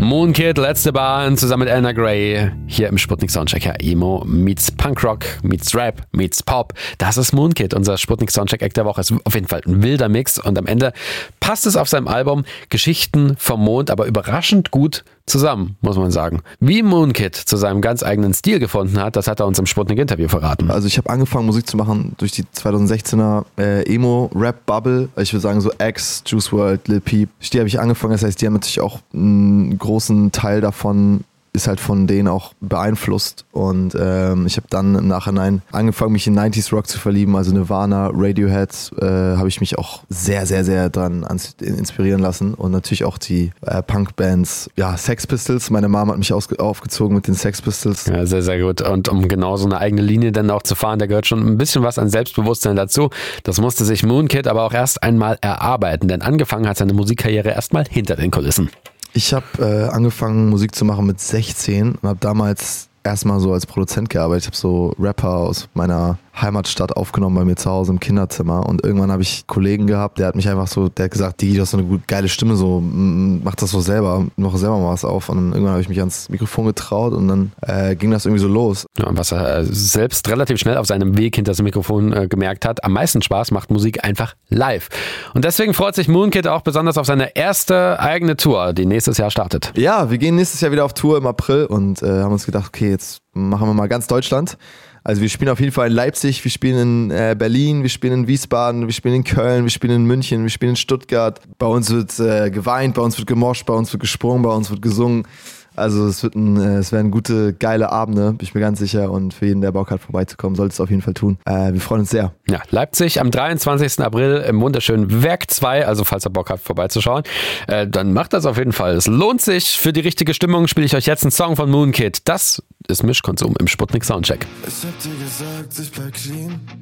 Moonkid, letzte Bahn, zusammen mit Anna Gray, hier im Sputnik Soundcheck. Ja, Emo meets Punkrock, meets Rap, meets Pop. Das ist Moonkid, unser Sputnik Soundcheck Act der Woche. Ist auf jeden Fall ein wilder Mix und am Ende passt es auf seinem Album Geschichten vom Mond, aber überraschend gut zusammen, muss man sagen. Wie Moonkid zu seinem ganz eigenen Stil gefunden hat, das hat er uns im Sputnik-Interview verraten. Also ich habe angefangen Musik zu machen durch die 2016er Emo-Rap-Bubble. Ich würde sagen so X, Juice WRLD, Lil Peep. Die habe ich angefangen, das heißt, die haben natürlich auch einen großen Teil davon ist halt von denen auch beeinflusst und ich habe dann im Nachhinein angefangen, mich in 90s Rock zu verlieben, also Nirvana, Radiohead, habe ich mich auch sehr, sehr, sehr dran inspirieren lassen und natürlich auch die Punk-Bands, ja, Sex Pistols, meine Mom hat mich aufgezogen mit den Sex Pistols. Ja, sehr, sehr gut und um genau so eine eigene Linie dann auch zu fahren, da gehört schon ein bisschen was an Selbstbewusstsein dazu. Das musste sich Moonkid aber auch erst einmal erarbeiten, denn angefangen hat seine Musikkarriere erstmal hinter den Kulissen. Ich habe angefangen Musik zu machen mit 16 und habe damals erstmal so als Produzent gearbeitet. Ich habe so Rapper aus meiner Heimatstadt aufgenommen bei mir zu Hause im Kinderzimmer und irgendwann habe ich einen Kollegen gehabt, der hat gesagt, Digi, du hast so eine gut geile Stimme, so mach das so selber, mach selber mal was auf und dann irgendwann habe ich mich ans Mikrofon getraut und dann ging das irgendwie so los. Ja, und was er selbst relativ schnell auf seinem Weg hinter das Mikrofon gemerkt hat, am meisten Spaß macht Musik einfach live. Und deswegen freut sich Moonkid auch besonders auf seine erste eigene Tour, die nächstes Jahr startet. Ja, wir gehen nächstes Jahr wieder auf Tour im April und haben uns gedacht, okay, jetzt machen wir mal ganz Deutschland. Also wir spielen auf jeden Fall in Leipzig, wir spielen in Berlin, wir spielen in Wiesbaden, wir spielen in Köln, wir spielen in München, wir spielen in Stuttgart. Bei uns wird geweint, bei uns wird gemoscht, bei uns wird gesprungen, bei uns wird gesungen. Also es werden gute, geile Abende, bin ich mir ganz sicher. Und für jeden, der Bock hat, vorbeizukommen, sollte es auf jeden Fall tun. Wir freuen uns sehr. Ja, Leipzig am 23. April im wunderschönen Werk 2. Also falls ihr Bock habt, vorbeizuschauen, dann macht das auf jeden Fall. Es lohnt sich. Für die richtige Stimmung spiele ich euch jetzt einen Song von Moonkid. Das ist Mischkonsum im Sputnik Soundcheck. Ich hab dir gesagt, ich bleib clean.